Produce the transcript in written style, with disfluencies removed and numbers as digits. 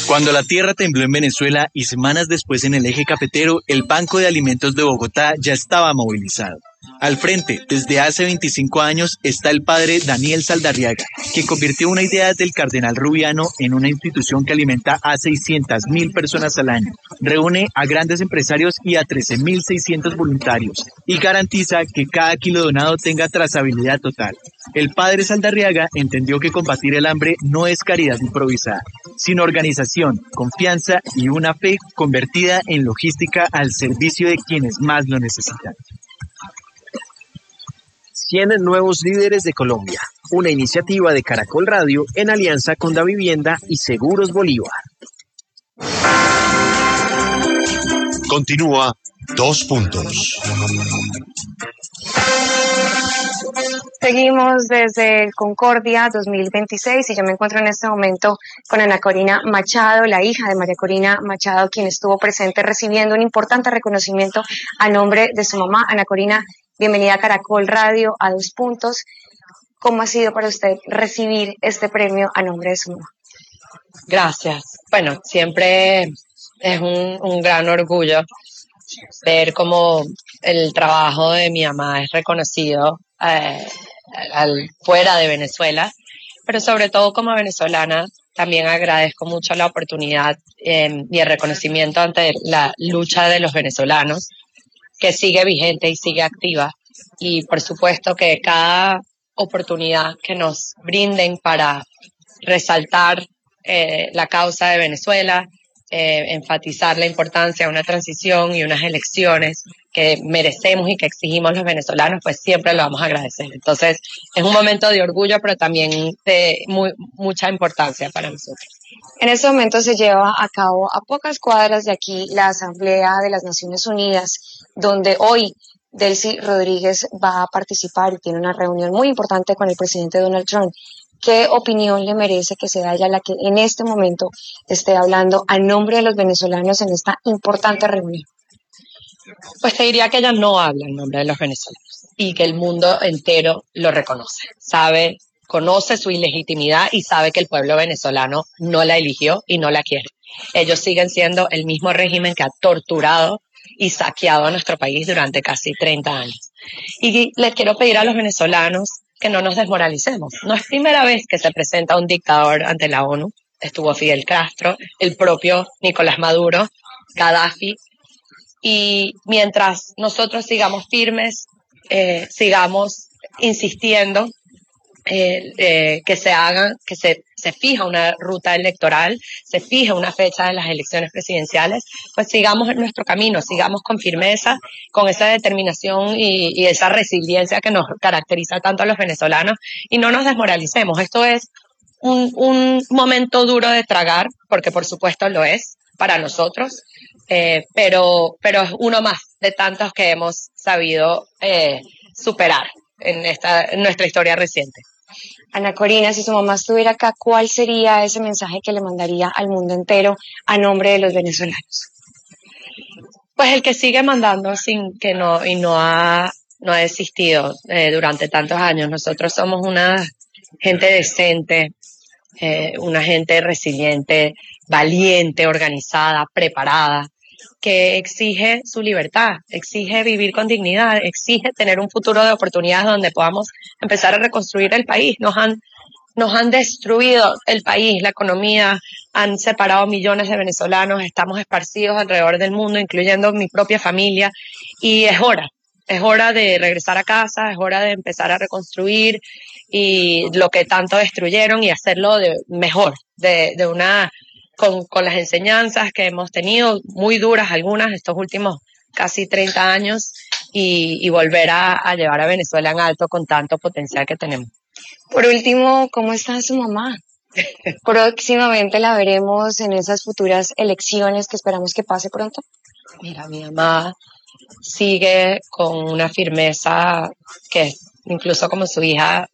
Cuando la tierra tembló en Venezuela y semanas después en el eje cafetero, el Banco de Alimentos de Bogotá ya estaba movilizado. Al frente, desde hace 25 años, está el padre Daniel Saldarriaga, que convirtió una idea del cardenal Rubiano en una institución que alimenta a 600.000 personas al año, reúne a grandes empresarios y a 13.600 voluntarios y garantiza que cada kilo donado tenga trazabilidad total. El padre Saldarriaga entendió que combatir el hambre no es caridad improvisada, sino organización, confianza y una fe convertida en logística al servicio de quienes más lo necesitan. 100 nuevos líderes de Colombia, una iniciativa de Caracol Radio en alianza con Davivienda y Seguros Bolívar. Continúa 2 puntos. Seguimos desde el Concordia 2026 y yo me encuentro en este momento con Ana Corina Machado, la hija de María Corina Machado, quien estuvo presente recibiendo un importante reconocimiento a nombre de su mamá. Ana Corina, bienvenida a Caracol Radio, a 2 puntos. ¿Cómo ha sido para usted recibir este premio a nombre de su mamá? Gracias. Bueno, siempre es un gran orgullo ver cómo el trabajo de mi mamá es reconocido fuera de Venezuela, pero sobre todo como venezolana también agradezco mucho la oportunidad y el reconocimiento ante la lucha de los venezolanos, que sigue vigente y sigue activa, y por supuesto que cada oportunidad que nos brinden para resaltar la causa de Venezuela, enfatizar la importancia de una transición y unas elecciones que merecemos y que exigimos los venezolanos, pues siempre lo vamos a agradecer. Entonces, es un momento de orgullo, pero también de mucha importancia para nosotros. En este momento se lleva a cabo a pocas cuadras de aquí la Asamblea de las Naciones Unidas, donde hoy Delcy Rodríguez va a participar y tiene una reunión muy importante con el presidente Donald Trump. ¿Qué opinión le merece que sea ella la que en este momento esté hablando a nombre de los venezolanos en esta importante reunión? Pues te diría que ella no habla en nombre de los venezolanos y que el mundo entero lo reconoce, conoce su ilegitimidad y sabe que el pueblo venezolano no la eligió y no la quiere. Ellos siguen siendo el mismo régimen que ha torturado y saqueado a nuestro país durante casi 30 años. Y les quiero pedir a los venezolanos que no nos desmoralicemos. No es primera vez que se presenta un dictador ante la ONU. Estuvo Fidel Castro, el propio Nicolás Maduro, Gaddafi. Y mientras nosotros sigamos firmes, sigamos insistiendo que se fija una ruta electoral, se fija una fecha de las elecciones presidenciales, pues sigamos en nuestro camino, sigamos con firmeza, con esa determinación y esa resiliencia que nos caracteriza tanto a los venezolanos, y no nos desmoralicemos. Esto es un momento duro de tragar, porque por supuesto lo es para nosotros, pero es uno más de tantos que hemos sabido superar en nuestra historia reciente. Ana Corina, si su mamá estuviera acá, ¿cuál sería ese mensaje que le mandaría al mundo entero a nombre de los venezolanos? Pues el que sigue mandando no ha desistido durante tantos años. Nosotros somos una gente decente, una gente resiliente, valiente, organizada, preparada, que exige su libertad, exige vivir con dignidad, exige tener un futuro de oportunidades donde podamos empezar a reconstruir el país. Nos han destruido el país, la economía, han separado millones de venezolanos, estamos esparcidos alrededor del mundo, incluyendo mi propia familia, y es hora de regresar a casa, es hora de empezar a reconstruir y lo que tanto destruyeron y hacerlo mejor, con las enseñanzas que hemos tenido, muy duras algunas estos últimos casi 30 años, y volver a llevar a Venezuela en alto con tanto potencial que tenemos. Por último, ¿cómo está su mamá? Próximamente la veremos en esas futuras elecciones que esperamos que pase pronto. Mira, mi mamá sigue con una firmeza que incluso como su hija